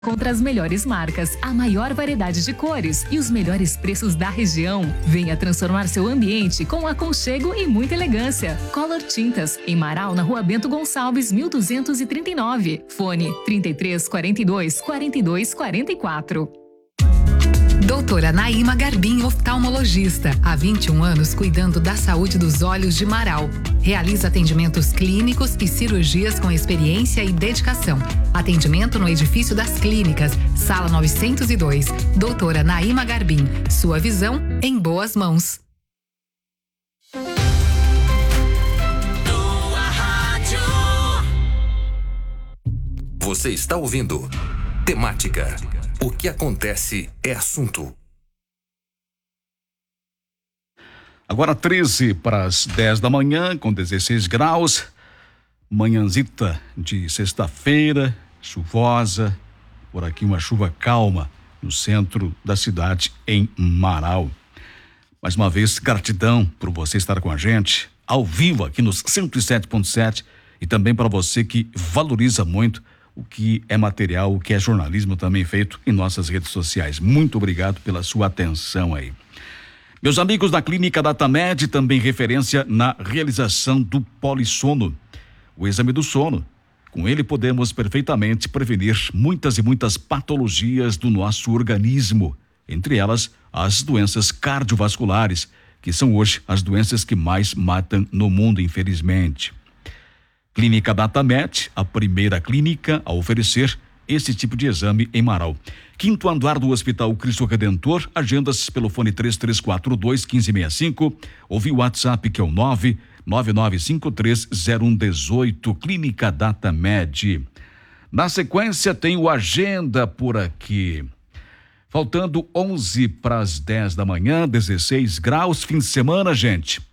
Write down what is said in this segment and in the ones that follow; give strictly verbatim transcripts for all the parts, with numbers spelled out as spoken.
Contra as melhores marcas, a maior variedade de cores e os melhores preços da região. Venha transformar seu ambiente com aconchego e muita elegância. Color Tintas, em Marau, na Rua Bento Gonçalves, mil duzentos e trinta e nove. Fone trinta e três, quarenta e dois, quarenta e dois, quarenta e quatro. Doutora Naíma Garbim, oftalmologista, há vinte e um anos cuidando da saúde dos olhos de Marau. Realiza atendimentos clínicos e cirurgias com experiência e dedicação. Atendimento no edifício das clínicas, sala novecentos e dois. Doutora Naíma Garbim, sua visão em boas mãos. Você está ouvindo Temática. O que acontece é assunto. Agora treze para as dez da manhã, com dezesseis graus. Manhãzita de sexta-feira, chuvosa. Por aqui uma chuva calma no centro da cidade, em Marau. Mais uma vez, gratidão por você estar com a gente, ao vivo aqui nos cento e sete ponto sete, e também para você que valoriza muito o que é material, o que é jornalismo também feito em nossas redes sociais. Muito obrigado pela sua atenção aí. Meus amigos da Clínica Datamed, também referência na realização do polissono, o exame do sono. Com ele podemos perfeitamente prevenir muitas e muitas patologias do nosso organismo, entre elas as doenças cardiovasculares, que são hoje as doenças que mais matam no mundo, infelizmente. Clínica Datamed, a primeira clínica a oferecer esse tipo de exame em Marau. Quinto andar do Hospital Cristo Redentor, agendas pelo fone três três quatro dois, um cinco seis cinco, ou via WhatsApp que é o nove nove nove cinco três zero um um oito, Clínica Datamed. Na sequência tem o Agenda por aqui. Faltando onze para as dez da manhã, dezesseis graus, fim de semana, gente.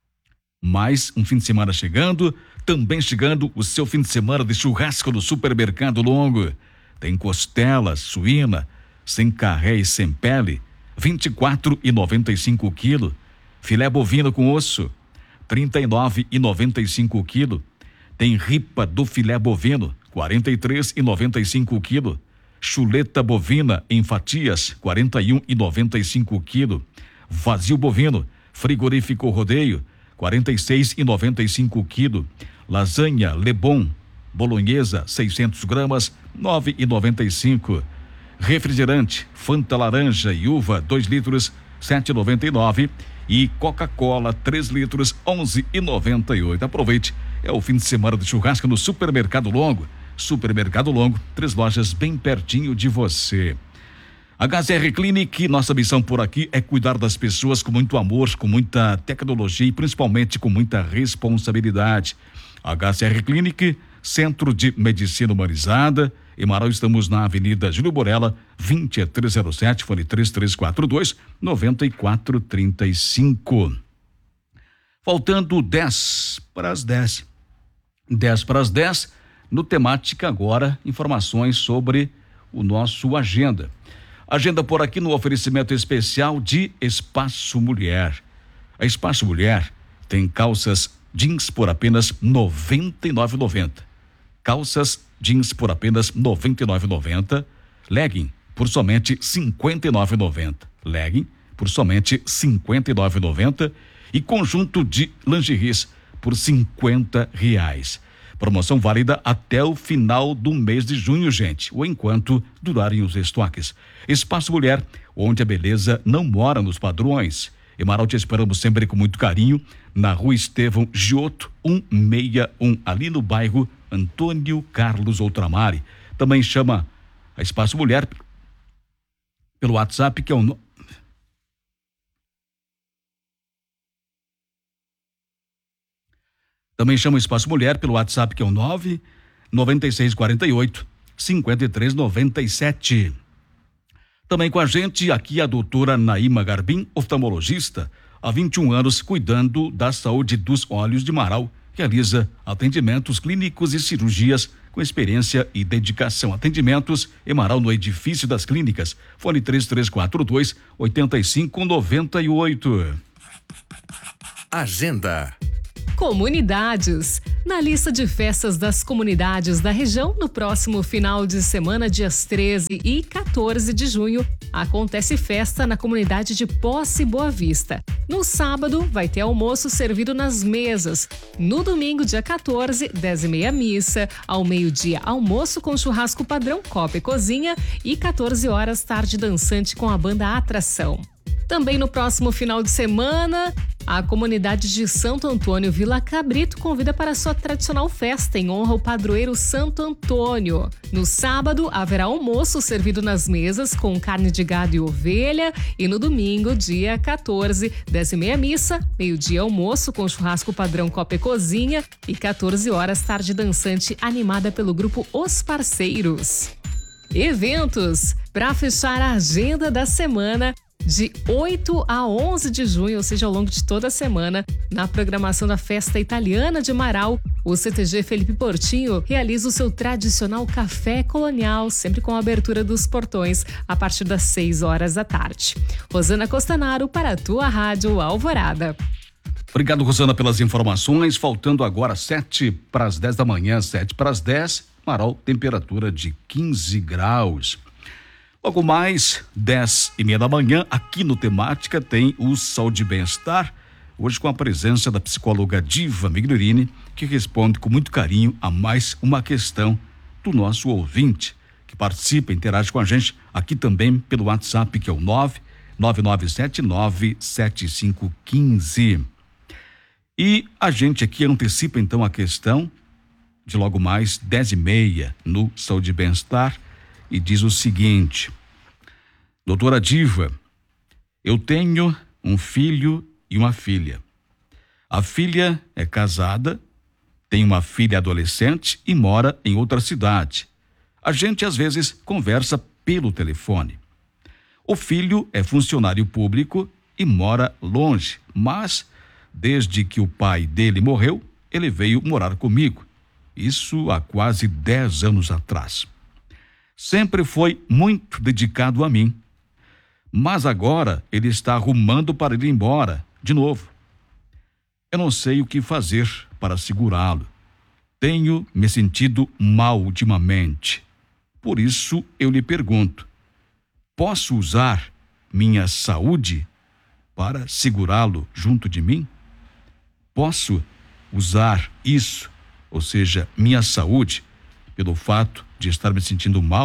Mais um fim de semana chegando. Também chegando o seu fim de semana de churrasco no Supermercado Longo. Tem costela suína, sem carré e sem pele, vinte e quatro reais e noventa e cinco o quilo. Filé bovino com osso, trinta e nove reais e noventa e cinco o quilo. Tem ripa do filé bovino, quarenta e três reais e noventa e cinco o quilo. Chuleta bovina em fatias, quarenta e um reais e noventa e cinco o quilo. Vazio bovino, frigorífico rodeio, quarenta e seis reais e noventa e cinco o quilo. Lasanha Lebon, bolonhesa, seiscentos gramas, nove reais e noventa e cinco. Refrigerante Fanta laranja e uva, dois litros, sete reais e noventa e nove. E Coca-Cola, três litros, onze reais e noventa e oito. Aproveite, é o fim de semana de churrasco no Supermercado Longo. Supermercado Longo, três lojas bem pertinho de você. H C R Clinic, nossa missão por aqui é cuidar das pessoas com muito amor, com muita tecnologia e principalmente com muita responsabilidade. H C R Clinic, Centro de Medicina Humanizada. Em Marau estamos na Avenida Júlio Borella, vinte e três zero sete, fone três três quatro dois, nove quatro três cinco. Faltando dez para as dez. dez para as dez, no Temática agora, informações sobre o nosso Agenda. Agenda por aqui no oferecimento especial de Espaço Mulher. A Espaço Mulher tem calças jeans por apenas noventa e nove reais e noventa centavos. Calças jeans por apenas noventa e nove reais e noventa centavos. Legging por somente cinquenta e nove reais e noventa centavos. Legging por somente cinquenta e nove reais e noventa centavos. E conjunto de lingeries por cinquenta reais. Promoção válida até o final do mês de junho, gente, ou enquanto durarem os estoques. Espaço Mulher, onde a beleza não mora nos padrões. Em Marau te esperamos sempre com muito carinho, na Rua Estevão Giotto, cento e sessenta e um, ali no bairro Antônio Carlos Outramare. Também chama a Espaço Mulher pelo WhatsApp, que é o... No... Também chama o Espaço Mulher pelo WhatsApp, que é o nove nove seis quatro oito, cinco três nove sete. Também com a gente aqui a doutora Naíma Garbim, oftalmologista, há vinte e um anos cuidando da saúde dos olhos de Marau. Realiza atendimentos clínicos e cirurgias com experiência e dedicação. Atendimentos em Marau no edifício das clínicas. Fone três três quatro dois, oito cinco nove oito. Agenda. Comunidades. Na lista de festas das comunidades da região, no próximo final de semana, dias treze e quatorze de junho, acontece festa na comunidade de Posse Boa Vista. No sábado, vai ter almoço servido nas mesas. No domingo, dia quatorze, dez e meia missa. Ao meio-dia, almoço com churrasco padrão, copa e cozinha. E quatorze horas, tarde dançante com a banda Atração. Também no próximo final de semana, a comunidade de Santo Antônio Vila Cabrito convida para sua tradicional festa em honra ao padroeiro Santo Antônio. No sábado, haverá almoço servido nas mesas com carne de gado e ovelha. E no domingo, dia quatorze, dez e meia missa, meio-dia almoço com churrasco padrão copa e cozinha. E quatorze horas, tarde dançante animada pelo grupo Os Parceiros. Eventos. Para fechar a agenda da semana, de oito a onze de junho, ou seja, ao longo de toda a semana, na programação da Festa Italiana de Marau, o C T G Felipe Portinho realiza o seu tradicional café colonial, sempre com a abertura dos portões, a partir das seis horas da tarde. Rosana Costanaro, para a tua Rádio Alvorada. Obrigado, Rosana, pelas informações. Faltando agora sete para as dez da manhã, sete para as dez, Marau, temperatura de quinze graus. Logo mais, dez e meia da manhã, aqui no Temática tem o Saúde e Bem-Estar, hoje com a presença da psicóloga Diva Migliorini, que responde com muito carinho a mais uma questão do nosso ouvinte, que participa, interage com a gente aqui também pelo WhatsApp, que é o nove nove nove sete nove sete cinco um cinco. E a gente aqui antecipa então a questão de logo mais dez e meia no Saúde e Bem-Estar, e diz o seguinte: doutora Diva, eu tenho um filho e uma filha. A filha é casada, tem uma filha adolescente e mora em outra cidade. A gente às vezes conversa pelo telefone. O filho é funcionário público e mora longe, mas desde que o pai dele morreu, ele veio morar comigo. Isso há quase dez anos atrás. Sempre foi muito dedicado a mim. Mas agora ele está arrumando para ir embora, de novo. Eu não sei o que fazer para segurá-lo. Tenho me sentido mal ultimamente. Por isso eu lhe pergunto: posso usar minha saúde para segurá-lo junto de mim? Posso usar isso, ou seja, minha saúde, pelo fato de estar me sentindo mal?